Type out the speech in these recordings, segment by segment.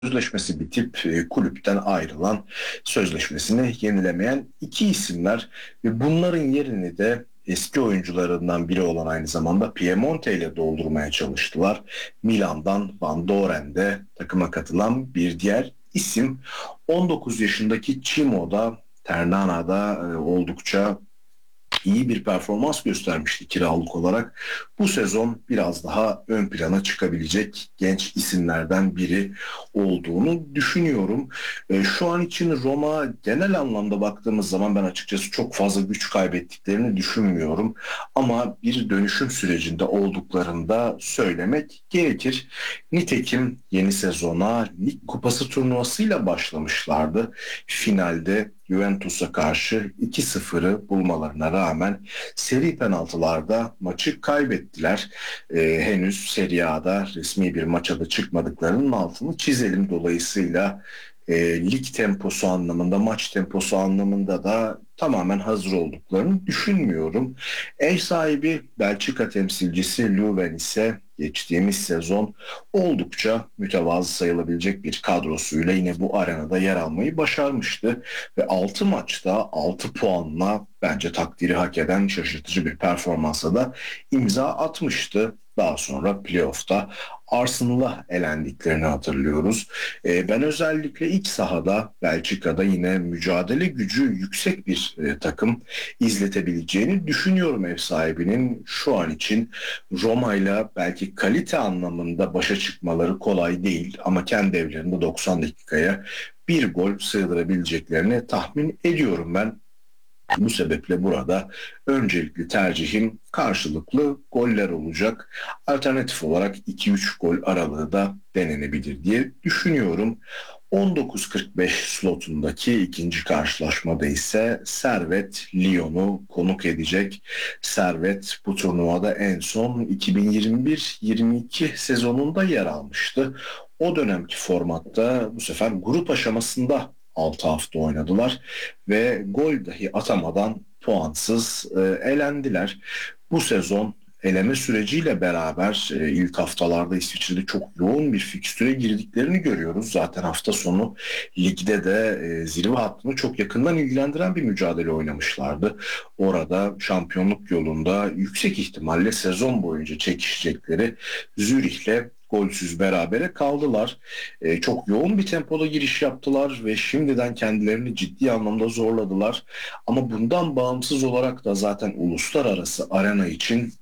sözleşmesi bitip kulüpten ayrılan, sözleşmesini yenilemeyen iki isimler ve bunların yerini de eski oyuncularından biri olan aynı zamanda Piemonte ile doldurmaya çalıştılar. Milan'dan Van Doren'de takıma katılan bir diğer isim 19 yaşındaki Cimo da Ternana'da oldukça iyi bir performans göstermişti kiralık olarak. Bu sezon biraz daha ön plana çıkabilecek genç isimlerden biri olduğunu düşünüyorum. Şu an için Roma genel anlamda baktığımız zaman ben açıkçası çok fazla güç kaybettiklerini düşünmüyorum. Ama bir dönüşüm sürecinde olduklarında söylemek gerekir. Nitekim yeni sezona Lig Kupası turnuvasıyla başlamışlardı. Finalde Juventus'a karşı 2-0'ı bulmalarına rağmen seri penaltılarda maçı kaybettiler. Henüz Serie A'da resmi bir maça da çıkmadıklarının altını çizelim. Dolayısıyla lig temposu anlamında, maç temposu anlamında da tamamen hazır olduklarını düşünmüyorum. Ev sahibi Belçika temsilcisi Leuven ise geçtiğimiz sezon oldukça mütevazı sayılabilecek bir kadrosuyla yine bu arenada yer almayı başarmıştı ve 6 maçta 6 puanla bence takdiri hak eden şaşırtıcı bir performansa da imza atmıştı. Daha sonra playoff'ta Arsenal'a elendiklerini hatırlıyoruz. Ben özellikle iç sahada Belçika'da yine mücadele gücü yüksek bir takım izletebileceğini düşünüyorum ev sahibinin. Şu an için Roma'yla belki kalite anlamında başa çıkmaları kolay değil ama kendi evlerinde 90 dakikaya bir gol sığdırabileceklerini tahmin ediyorum ben. Bu sebeple burada öncelikli tercihim karşılıklı goller olacak. Alternatif olarak 2-3 gol aralığı da denenebilir diye düşünüyorum. 19.45 slotundaki ikinci karşılaşmada ise Servet Lyon'u konuk edecek. Servet bu turnuvada en son 2021-22 sezonunda yer almıştı. O dönemki formatta bu sefer grup aşamasında 6 hafta oynadılar ve gol dahi atamadan puansız elendiler. Bu sezon eleme süreciyle beraber ilk haftalarda İsviçre'de çok yoğun bir fikstüre girdiklerini görüyoruz. Zaten hafta sonu ligde de zirve hattını çok yakından ilgilendiren bir mücadele oynamışlardı. Orada şampiyonluk yolunda yüksek ihtimalle sezon boyunca çekişecekleri Zürih'le golsüz berabere kaldılar. Çok yoğun bir tempoda giriş yaptılar ve şimdiden kendilerini ciddi anlamda zorladılar. Ama bundan bağımsız olarak da zaten uluslararası arena için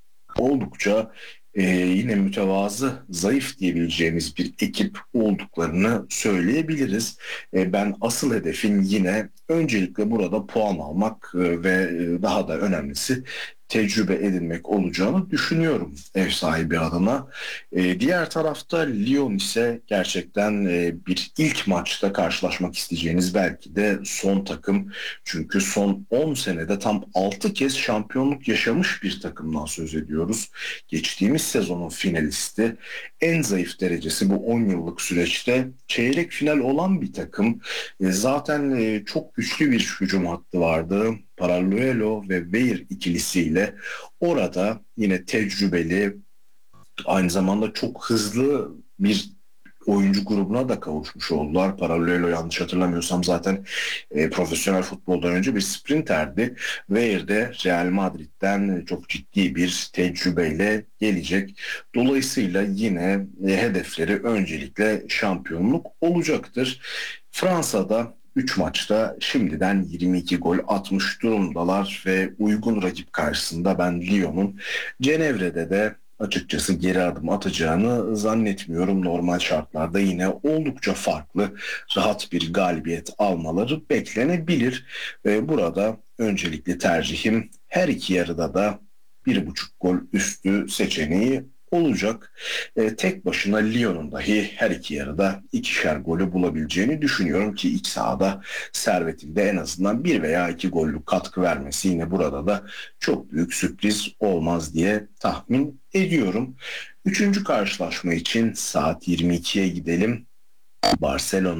oldukça yine mütevazı, zayıf diyebileceğimiz bir ekip olduklarını söyleyebiliriz. Ben asıl hedefin yine öncelikle burada puan almak ve daha da önemlisi tecrübe edinmek olacağını düşünüyorum ev sahibi adına. Diğer tarafta Lyon ise gerçekten bir ilk maçta karşılaşmak isteyeceğiniz belki de son takım. Çünkü son 10 senede tam 6 kez şampiyonluk yaşamış bir takımdan söz ediyoruz. Geçtiğimiz sezonun finalisti, en zayıf derecesi bu 10 yıllık süreçte çeyrek final olan bir takım. Zaten çok güçlü bir hücum hattı vardı. Paralluelo ve Weir ikilisiyle orada yine tecrübeli, aynı zamanda çok hızlı bir oyuncu grubuna da kavuşmuş oldular. Paralelo yanlış hatırlamıyorsam zaten profesyonel futboldan önce bir sprinterdi. Weir de Real Madrid'den çok ciddi bir tecrübeyle gelecek. Dolayısıyla yine hedefleri öncelikle şampiyonluk olacaktır. Fransa'da 3 maçta şimdiden 22 gol atmış durumdalar ve uygun rakip karşısında ben Lyon'un Cenevre'de de açıkçası geri adım atacağını zannetmiyorum. Normal şartlarda yine oldukça farklı, rahat bir galibiyet almaları beklenebilir. Ve burada öncelikli tercihim her iki yarıda da 1,5 gol üstü seçeneği olacak. Tek başına Lyon'un dahi her iki yarıda ikişer golü bulabileceğini düşünüyorum ki iç sahada Servet'in de en azından bir veya iki gollük katkı vermesi yine burada da çok büyük sürpriz olmaz diye tahmin ediyorum. Üçüncü karşılaşma için saat 22'ye gidelim. Barcelona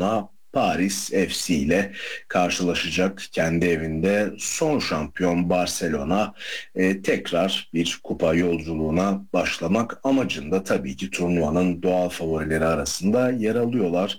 Paris FC ile karşılaşacak kendi evinde. Son şampiyon Barcelona tekrar bir kupa yolculuğuna başlamak amacında tabii ki turnuvanın doğal favorileri arasında yer alıyorlar.